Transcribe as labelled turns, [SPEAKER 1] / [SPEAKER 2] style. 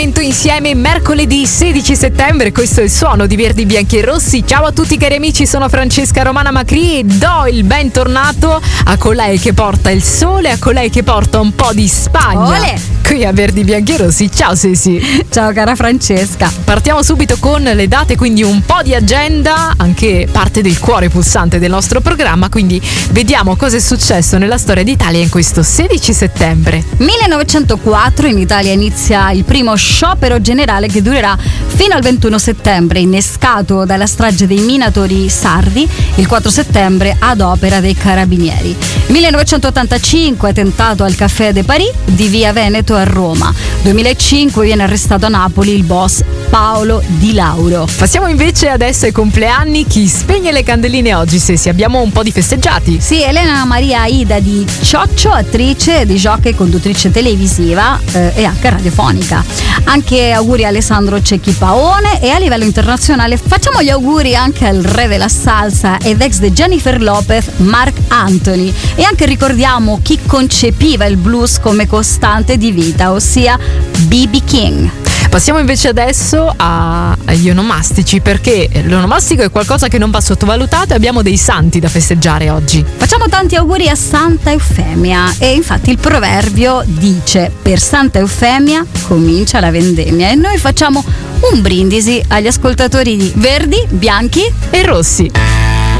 [SPEAKER 1] Insieme mercoledì 16 settembre, questo è il suono di Verdi Bianchi e Rossi. Ciao a tutti cari amici, sono Francesca Romana Macri e do il bentornato a colei che porta il sole, a colei che porta un po' di Spagna.
[SPEAKER 2] Olè.
[SPEAKER 1] Qui a Verdi Bianchi e Rossi. Ciao Ceci.
[SPEAKER 2] Ciao cara Francesca.
[SPEAKER 1] Partiamo subito con le date, quindi un po' di agenda, anche parte del cuore pulsante del nostro programma, quindi vediamo cosa è successo nella storia d'Italia in questo 16 settembre.
[SPEAKER 2] 1904 in Italia inizia il primo sciopero generale che durerà fino al 21 settembre, innescato dalla strage dei minatori sardi il 4 settembre ad opera dei carabinieri. 1985 attentato al Café de Paris di via Veneto a Roma. 2005 viene arrestato a Napoli il boss Paolo Di Lauro.
[SPEAKER 1] Passiamo invece adesso ai compleanni. Chi spegne le candeline oggi, se abbiamo un po' di festeggiati?
[SPEAKER 2] Sì, Elena Maria Ida di Cioccio, attrice, di jockey, conduttrice televisiva e anche radiofonica. Anche auguri a Alessandro Cecchi Paone, e a livello internazionale facciamo gli auguri anche al re della salsa ed ex di Jennifer Lopez, Marc Anthony, e anche ricordiamo chi concepiva il blues come costante di vita, ossia B.B. King.
[SPEAKER 1] Passiamo invece adesso agli onomastici, perché l'onomastico è qualcosa che non va sottovalutato e abbiamo dei santi da festeggiare oggi.
[SPEAKER 2] Facciamo tanti auguri a Santa Eufemia, e infatti il proverbio dice: per Santa Eufemia comincia la vendemmia, e noi facciamo un brindisi agli ascoltatori di Verdi, Bianchi
[SPEAKER 1] e Rossi.